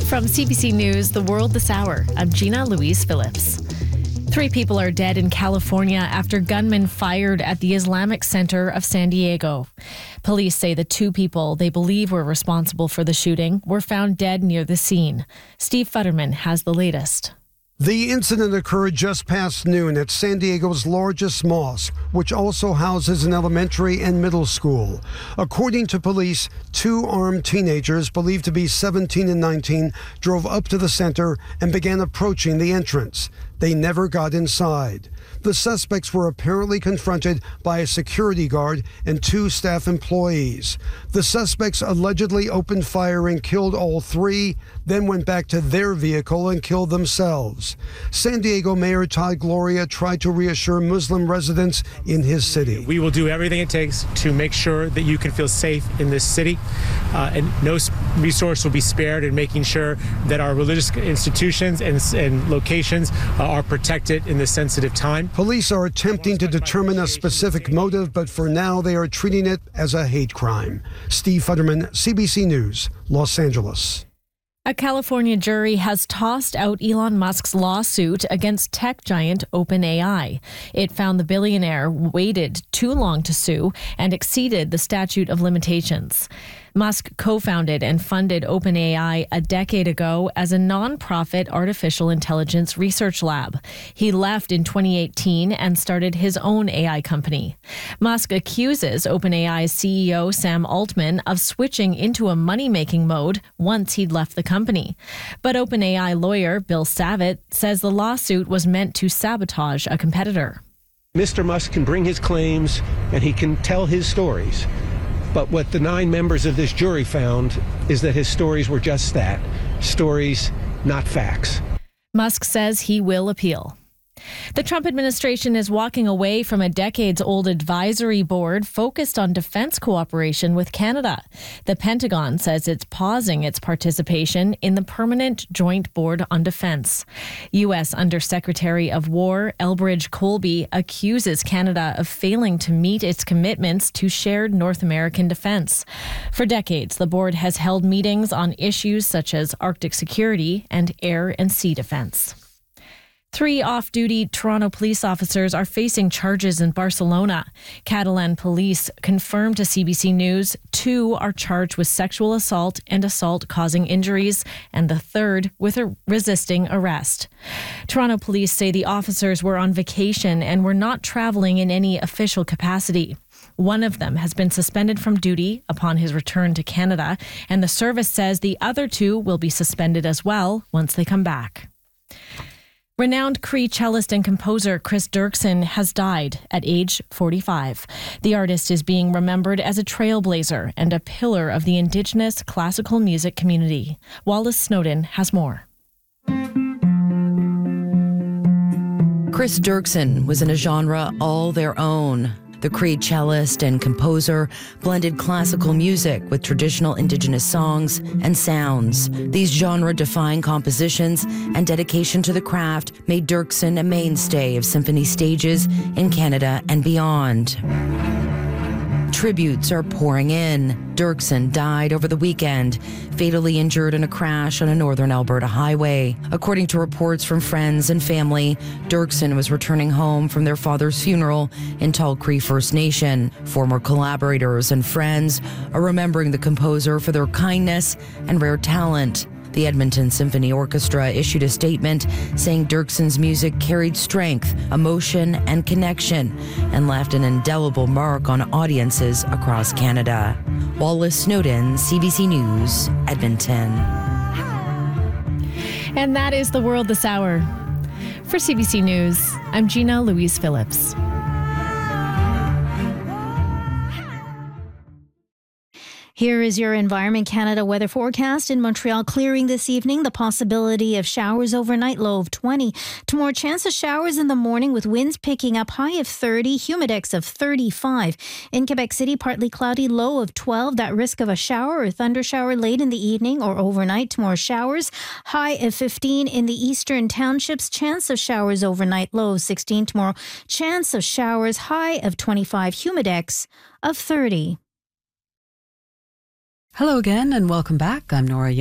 From CBC News, The World This Hour, I'm Gina Louise Phillips. 3 people are dead in California after gunmen fired at the Islamic Center of San Diego. Police say the 2 people they believe were responsible for the shooting were found dead near the scene. Steve Futterman has the latest. The incident occurred just past noon at San Diego's largest mosque, which also houses an elementary and middle school. According to police, 2 armed teenagers, believed to be 17 and 19, drove up to the center and began approaching the entrance. They never got inside. The suspects were apparently confronted by a security guard and 2 staff employees. The suspects allegedly opened fire and killed all 3, then went back to their vehicle and killed themselves. San Diego Mayor Todd Gloria tried to reassure Muslim residents in his city. We will do everything it takes to make sure that you can feel safe in this city, and no resource will be spared in making sure that our religious institutions and locations are protected in this sensitive time. Police are attempting to determine a specific motive, but for now they are treating it as a hate crime. Steve Futterman, CBC News, Los Angeles. A California jury has tossed out Elon Musk's lawsuit against tech giant OpenAI. It found the billionaire waited too long to sue and exceeded the statute of limitations. Musk co-founded and funded OpenAI a decade ago as a non-profit artificial intelligence research lab. He left in 2018 and started his own AI company. Musk accuses OpenAI's CEO Sam Altman of switching into a money-making mode once he'd left the company. But OpenAI lawyer Bill Savitt says the lawsuit was meant to sabotage a competitor. Mr. Musk can bring his claims and he can tell his stories. But what the 9 members of this jury found is that his stories were just that, stories, not facts. Musk says he will appeal. The Trump administration is walking away from a decades-old advisory board focused on defense cooperation with Canada. The Pentagon says it's pausing its participation in the Permanent Joint Board on Defense. U.S. Undersecretary of War Elbridge Colby accuses Canada of failing to meet its commitments to shared North American defense. For decades, the board has held meetings on issues such as Arctic security and air and sea defense. 3 off-duty Toronto police officers are facing charges in Barcelona. Catalan police confirmed to CBC News 2 are charged with sexual assault and assault causing injuries, and the 3rd with resisting arrest. Toronto police say the officers were on vacation and were not traveling in any official capacity. One of them has been suspended from duty upon his return to Canada, and the service says the other 2 will be suspended as well once they come back. Renowned Cree cellist and composer Chris Dirksen has died at age 45. The artist is being remembered as a trailblazer and a pillar of the Indigenous classical music community. Wallace Snowden has more. Chris Dirksen was in a genre all their own. The Cree cellist and composer blended classical music with traditional Indigenous songs and sounds. These genre-defying compositions and dedication to the craft made Dirksen a mainstay of symphony stages in Canada and beyond. Tributes are pouring in. Dirksen died over the weekend, fatally injured in a crash on a northern Alberta highway. According to reports from friends and family, Dirksen was returning home from their father's funeral in Tall Cree First Nation. Former collaborators and friends are remembering the composer for their kindness and rare talent. The Edmonton Symphony Orchestra issued a statement saying Dirksen's music carried strength, emotion, and connection, and left an indelible mark on audiences across Canada. Wallace Snowden, CBC News, Edmonton. And that is The World This Hour. For CBC News, I'm Gina Louise Phillips. Here is your Environment Canada weather forecast. In Montreal, clearing this evening. The possibility of showers overnight, low of 20. Tomorrow, chance of showers in the morning with winds picking up, high of 30, humidex of 35. In Quebec City, partly cloudy, low of 12. That risk of a shower or thundershower late in the evening or overnight. Tomorrow, showers, high of 15. In the eastern townships, chance of showers overnight, low of 16. Tomorrow, chance of showers, high of 25, humidex of 30. Hello again and welcome back. I'm Nora